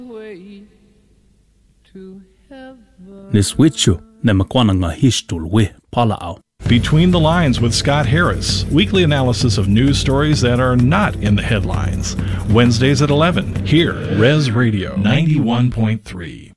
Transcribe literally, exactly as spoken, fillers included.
Ni switchu na makwana nga hishtul we palao. Between the Lines with Scott Harris, weekly analysis of news stories that are not in the headlines. Wednesdays at eleven, here, Res Radio ninety-one point three.